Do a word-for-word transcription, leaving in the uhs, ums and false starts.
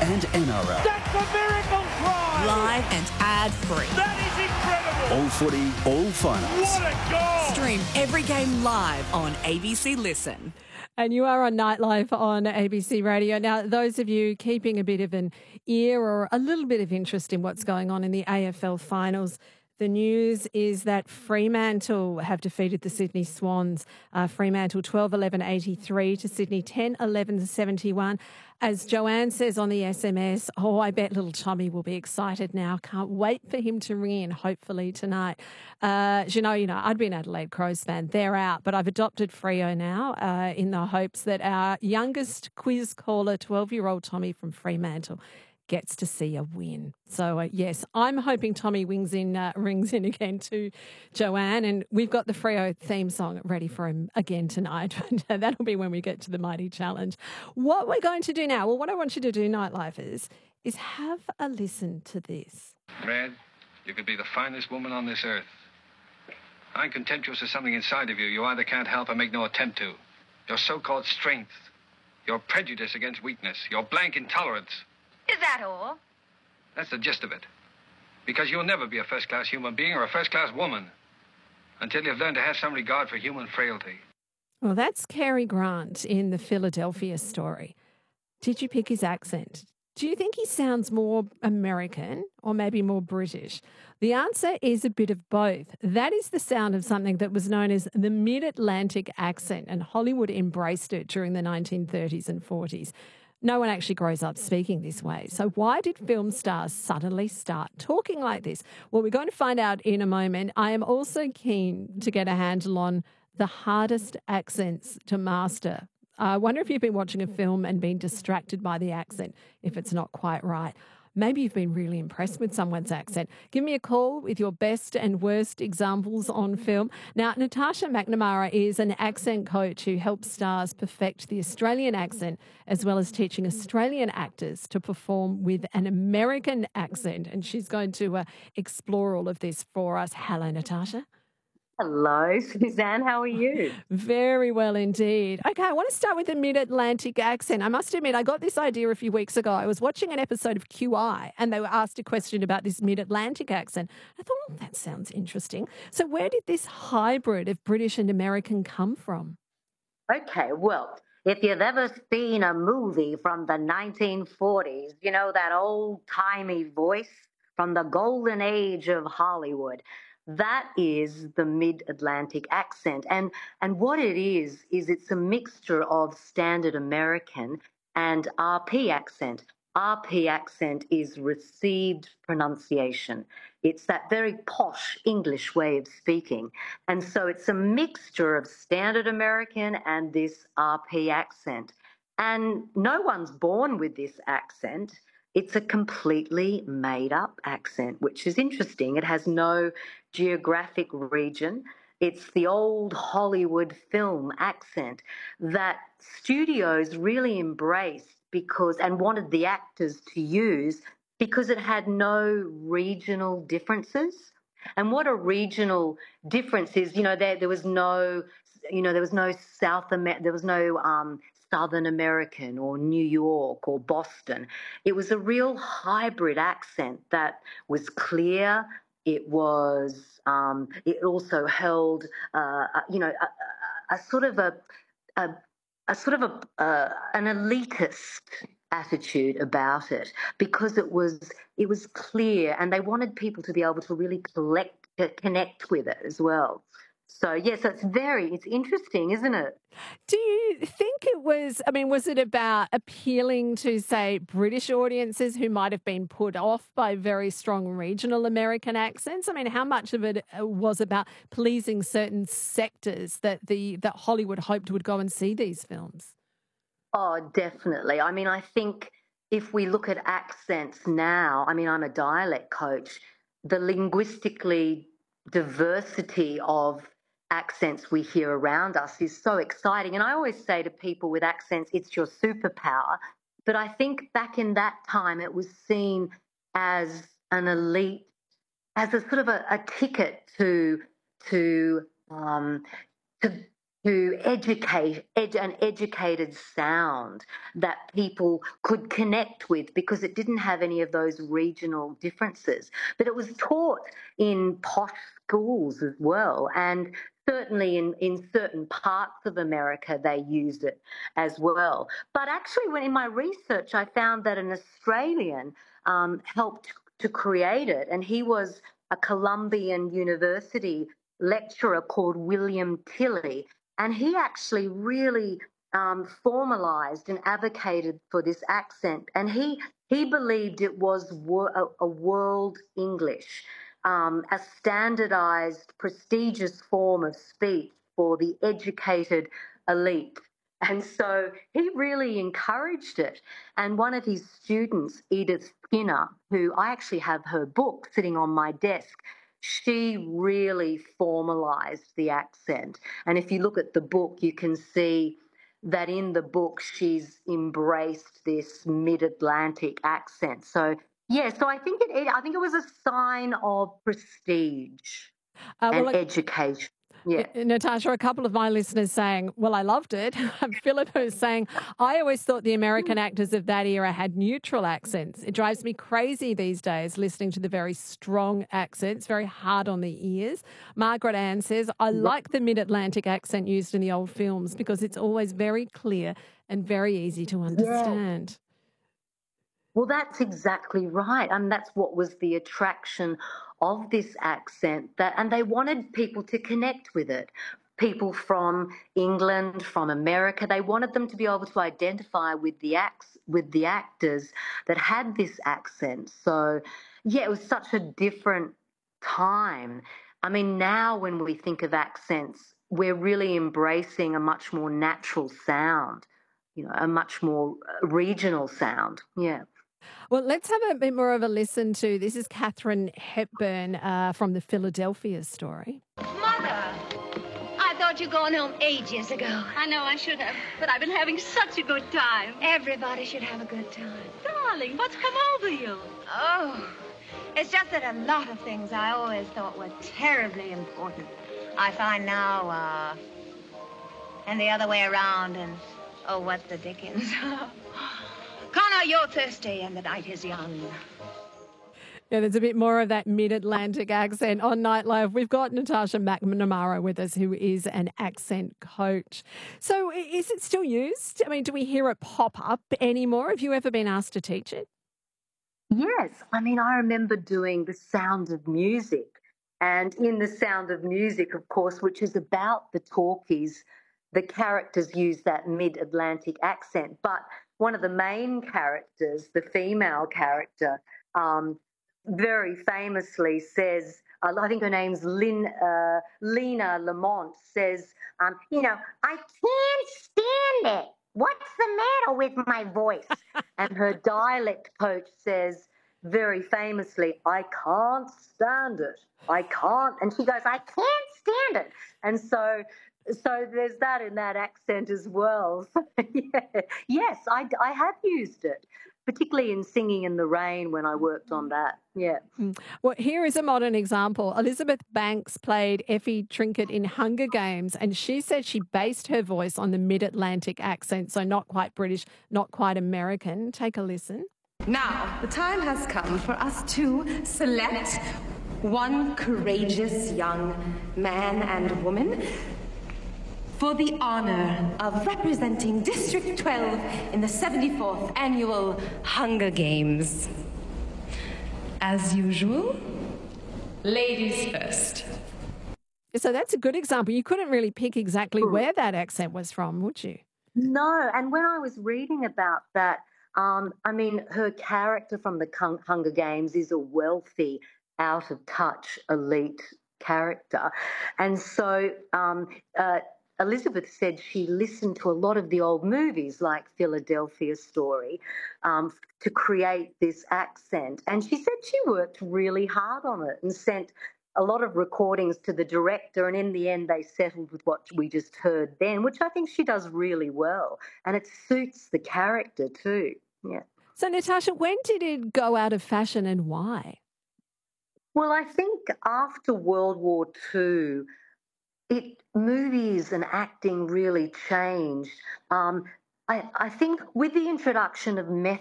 and N R L. That's a miracle try! Live and ad-free. That is incredible! All footy, all finals. What a goal! Stream every game live on A B C Listen. And you are on Nightlife on A B C Radio. Now, those of you keeping a bit of an ear or a little bit of interest in what's going on in the A F L finals, the news is that Fremantle have defeated the Sydney Swans. Uh, Fremantle twelve eleven eighty-three to Sydney ten eleven seventy-one. As Joanne says on the S M S, oh, I bet little Tommy will be excited now. Can't wait for him to ring in, hopefully tonight. Uh, you know, you know, I'd been an Adelaide Crows fan. They're out, but I've adopted Freo now uh, in the hopes that our youngest quiz caller, twelve-year-old Tommy from Fremantle, gets to see a win. So, uh, yes, I'm hoping Tommy wings in, uh, rings in again to Joanne, and we've got the Freo theme song ready for him again tonight. That'll be when we get to the Mighty Challenge. What we're going to do now, well, what I want you to do, Nightlifers, is have a listen to this. Red, you could be the finest woman on this earth. I'm contemptuous of something inside of you you either can't help or make no attempt to. Your so-called strength, your prejudice against weakness, your blank intolerance. Is that all? That's the gist of it. Because you'll never be a first-class human being or a first-class woman until you've learned to have some regard for human frailty. Well, that's Cary Grant in the Philadelphia Story. Did you pick his accent? Do you think he sounds more American or maybe more British? The answer is a bit of both. That is the sound of something that was known as the Mid-Atlantic accent, and Hollywood embraced it during the nineteen thirties and forties. No one actually grows up speaking this way. So why did film stars suddenly start talking like this? Well, we're going to find out in a moment. I am also keen to get a handle on the hardest accents to master. I wonder if you've been watching a film and been distracted by the accent, if it's not quite right. Maybe you've been really impressed with someone's accent. Give me a call with your best and worst examples on film. Now, Natasha McNamara is an accent coach who helps stars perfect the Australian accent, as well as teaching Australian actors to perform with an American accent. And she's going to uh, explore all of this for us. Hello, Natasha. Hello, Suzanne. How are you? Very well indeed. Okay, I want to start with the Mid-Atlantic accent. I must admit, I got this idea a few weeks ago. I was watching an episode of Q I and they were asked a question about this Mid-Atlantic accent. I thought, oh, that sounds interesting. So where did this hybrid of British and American come from? Okay, well, if you've ever seen a movie from the nineteen forties, you know, that old-timey voice from the golden age of Hollywood, that is the Mid-Atlantic accent. And and what it is, is it's a mixture of standard American and R P accent. R P accent is received pronunciation. It's that very posh English way of speaking. And so it's a mixture of standard American and this R P accent. And no one's born with this accent. It's a completely made-up accent, which is interesting. It has no geographic region. It's the old Hollywood film accent that studios really embraced because and wanted the actors to use because it had no regional differences. And what a regional difference is, you know, there there was no, you know, there was no South Amer- there was no um, Southern American or New York or Boston. It was a real hybrid accent that was clear. It was. Um, it also held, uh, a, you know, a, a, a sort of a, a, a sort of a uh, an elitist attitude about it because it was it was clear, and they wanted people to be able to really collect, connect with it as well. So, yes, yeah, so it's very, it's interesting, isn't it? Do you think it was, I mean, was it about appealing to, say, British audiences who might have been put off by very strong regional American accents? I mean, how much of it was about pleasing certain sectors that the that Hollywood hoped would go and see these films? Oh, definitely. I mean, I think if we look at accents now, I mean, I'm a dialect coach, the linguistically diversity of accents we hear around us is so exciting. And I always say to people with accents, it's your superpower. But I think back in that time, it was seen as an elite, as a sort of a, a ticket to to um, to to educate ed, an educated sound that people could connect with because it didn't have any of those regional differences. But it was taught in posh schools as well, and certainly in, in certain parts of America they used it as well. But actually, when in my research, I found that an Australian um, helped to create it, and he was a Columbian University lecturer called William Tilley. And he actually really um, formalised and advocated for this accent. And he he believed it was wor- a, a world English, um, a standardised, prestigious form of speech for the educated elite. And so he really encouraged it. And one of his students, Edith Skinner, who I actually have her book sitting on my desk, she really formalised the accent. And if you look at the book, you can see that in the book she's embraced this mid-Atlantic accent. So, yeah, so I think it, it I think it was a sign of prestige Uh, well, and look, education. Yeah. Natasha, a couple of my listeners saying, well, I loved it. Philip who's saying, I always thought the American actors of that era had neutral accents. It drives me crazy these days listening to the very strong accents, very hard on the ears. Margaret Ann says, I like the mid-Atlantic accent used in the old films because it's always very clear and very easy to understand. Yeah. Well, that's exactly right. And that's what was the attraction of this accent, that, and they wanted people to connect with it. People from England, from America, they wanted them to be able to identify with the acts, with the actors that had this accent. So, yeah, it was such a different time. I mean, now when we think of accents, we're really embracing a much more natural sound, you know, a much more regional sound. Yeah. Well, let's have a bit more of a listen to, this is Katharine Hepburn uh, from the Philadelphia Story. Mother, I thought you'd gone home ages ago. I know I should have, but I've been having such a good time. Everybody should have a good time. Darling, what's come over you? Oh, it's just that a lot of things I always thought were terribly important, I find now, uh, and the other way around, and oh, what the dickens. Connor, you're thirsty and the night is young. Yeah, there's a bit more of that mid-Atlantic accent on Night Live. We've got Natasha McNamara with us, who is an accent coach. So is it still used? I mean, do we hear it pop up anymore? Have you ever been asked to teach it? Yes. I mean, I remember doing The Sound of Music. And in The Sound of Music, of course, which is about the talkies, the characters use that mid-Atlantic accent. But one of the main characters, the female character, um, very famously says, uh, I think her name's Lynn, uh, Lena Lamont, says, um, you know, I can't stand it. What's the matter with my voice? And her dialect coach says, very famously, I can't stand it. I can't. And she goes, I can't stand it. And so... So there's that in that accent as well. So, yeah. Yes, I, I have used it, particularly in Singing in the Rain when I worked on that. Yeah. Well, here is a modern example. Elizabeth Banks played Effie Trinket in Hunger Games, and she said she based her voice on the mid-Atlantic accent, so not quite British, not quite American. Take a listen. Now, the time has come for us to select one courageous young man and woman for the honor of representing District twelve in the seventy-fourth Annual Hunger Games. As usual, ladies first. So that's a good example. You couldn't really pick exactly where that accent was from, would you? No, and when I was reading about that, um, I mean, her character from the Hunger Games is a wealthy, out-of-touch, elite character. And so... Um, uh, Elizabeth said she listened to a lot of the old movies like Philadelphia Story um, to create this accent. And she said she worked really hard on it and sent a lot of recordings to the director. And in the end, they settled with what we just heard then, which I think she does really well. And it suits the character too. Yeah. So, Natasha, when did it go out of fashion and why? Well, I think after World War Two, it movies and acting really changed. Um, I, I think with the introduction of method